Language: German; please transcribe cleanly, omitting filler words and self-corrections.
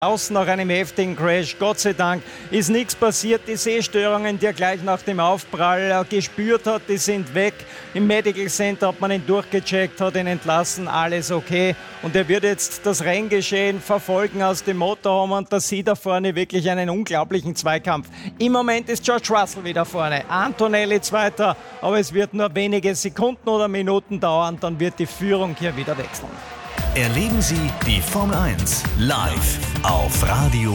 Außen nach einem heftigen Crash. Gott sei Dank ist nichts passiert. Die Sehstörungen, die er gleich nach dem Aufprall gespürt hat, die sind weg. Im Medical Center hat man ihn durchgecheckt, hat ihn entlassen, alles okay. Und er wird jetzt das Renngeschehen verfolgen aus dem Motorhome und da sieht er vorne wirklich einen unglaublichen Zweikampf. Im Moment ist George Russell wieder vorne, Antonelli Zweiter, aber es wird nur wenige Sekunden oder Minuten dauern, dann wird die Führung hier wieder wechseln. Erleben Sie die Formel 1 live auf Radio